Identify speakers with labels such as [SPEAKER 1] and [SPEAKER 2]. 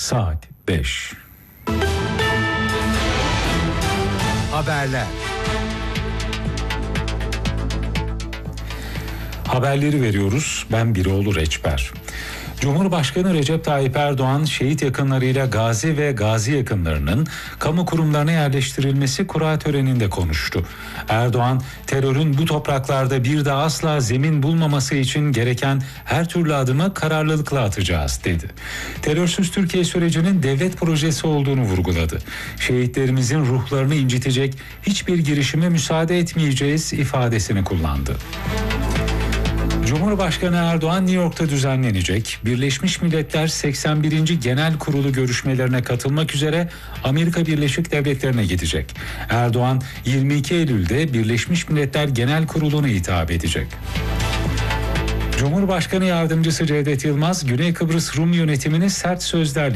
[SPEAKER 1] saat 5.
[SPEAKER 2] Haberler.
[SPEAKER 1] Haberleri veriyoruz. Ben Biroğlu Reçber. Cumhurbaşkanı Recep Tayyip Erdoğan, şehit yakınlarıyla gazi ve gazi yakınlarının kamu kurumlarına yerleştirilmesi kura töreninde konuştu. Erdoğan, terörün bu topraklarda bir daha asla zemin bulmaması için gereken her türlü adımı kararlılıkla atacağız dedi. Terörsüz Türkiye sürecinin devlet projesi olduğunu vurguladı. Şehitlerimizin ruhlarını incitecek hiçbir girişime müsaade etmeyeceğiz ifadesini kullandı. Cumhurbaşkanı Erdoğan New York'ta düzenlenecek Birleşmiş Milletler 81. Genel Kurulu görüşmelerine katılmak üzere Amerika Birleşik Devletleri'ne gidecek. Erdoğan 22 Eylül'de Birleşmiş Milletler Genel Kurulu'na hitap edecek. Cumhurbaşkanı Yardımcısı Cevdet Yılmaz, Güney Kıbrıs Rum yönetimini sert sözlerle